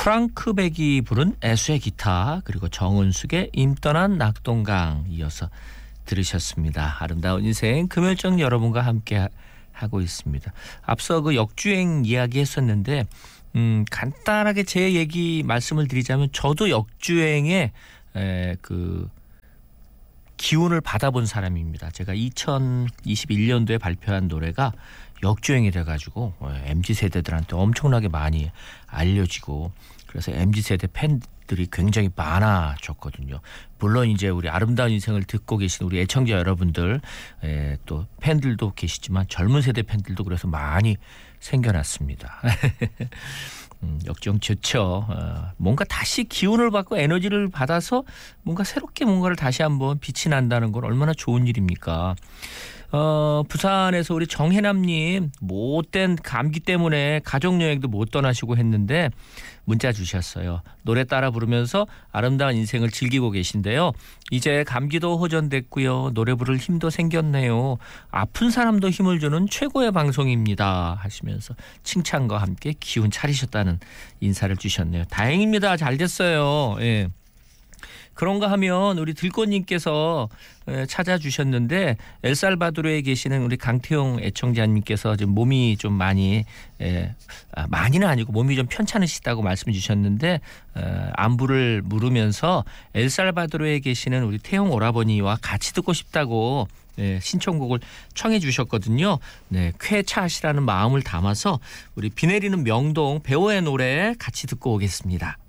프랑크 백이 부른 애수의 기타, 그리고 정은숙의 임떠난 낙동강 이어서 들으셨습니다. 아름다운 인생 금요일적 여러분과 함께 하고 있습니다. 앞서 그 역주행 이야기 했었는데 간단하게 제 얘기 말씀을 드리자면 저도 역주행에 그 기운을 받아본 사람입니다. 제가 2021년도에 발표한 노래가 역주행이 돼가지고 MZ세대들한테 엄청나게 많이 알려지고, 그래서 MZ세대 팬들이 굉장히 많아졌거든요. 물론 이제 우리 아름다운 인생을 듣고 계신 우리 애청자 여러분들, 또 팬들도 계시지만 젊은 세대 팬들도 그래서 많이 생겨났습니다. 역주행 좋죠. 뭔가 다시 기운을 받고 에너지를 받아서 뭔가 새롭게 뭔가를 다시 한번 빛이 난다는 건 얼마나 좋은 일입니까? 부산에서 우리 정혜남님 못된 감기 때문에 가족여행도 못 떠나시고 했는데 문자 주셨어요. 노래 따라 부르면서 아름다운 인생을 즐기고 계신데요. 이제 감기도 호전됐고요. 노래 부를 힘도 생겼네요. 아픈 사람도 힘을 주는 최고의 방송입니다 하시면서 칭찬과 함께 기운 차리셨다는 인사를 주셨네요. 다행입니다. 잘 됐어요. 예. 그런가 하면 우리 들꽃님께서 찾아주셨는데 엘살바도르에 계시는 우리 강태용 애청자님께서 지금 몸이 좀 많이는 아니고 몸이 좀 편찮으시다고 말씀 주셨는데 안부를 물으면서 엘살바도르에 계시는 우리 태용 오라버니와 같이 듣고 싶다고 신청곡을 청해 주셨거든요. 네, 쾌차하시라는 마음을 담아서 우리 비 내리는 명동 배우의 노래 같이 듣고 오겠습니다.